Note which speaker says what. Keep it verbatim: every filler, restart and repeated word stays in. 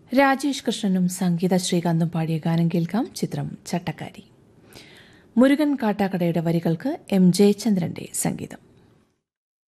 Speaker 1: രാജേഷ് കൃഷ്ണനും സംഗീത ശ്രീകാന്തും പാടിയ ഗാനം കേൾക്കാം. ചിത്രം ചട്ടക്കാരി. മുരുകൻ കാട്ടാക്കടയുടെ വരികൾക്ക് എം ജയചന്ദ്രന്റെ സംഗീതം.